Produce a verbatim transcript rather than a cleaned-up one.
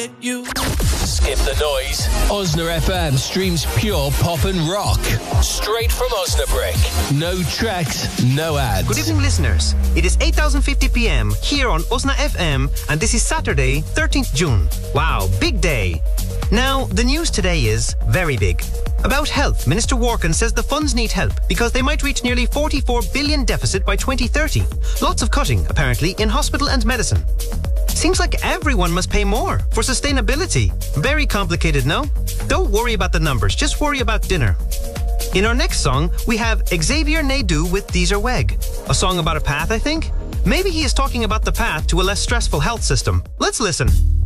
with you. Skip the noise. Osna F M streams pure pop and rock. Straight from Osnabrick. No tracks, no ads. Good evening, listeners. It is eight thousand fifty p m here on Osna F M, and this is Saturday, thirteenth of June. Wow, big day. Now, the news today is very big. About health, Minister Warkin says the funds need help because they might reach nearly forty-four billion deficit by twenty thirty. Lots of cutting, apparently, in hospital and medicine. Seems like everyone must pay more for sustainability. Very complicated, no? Don't worry about the numbers, just worry about dinner. In our next song, we have Xavier Naidoo with Deezer Weg. A song about a path, I think? Maybe he is talking about the path to a less stressful health system. Let's listen.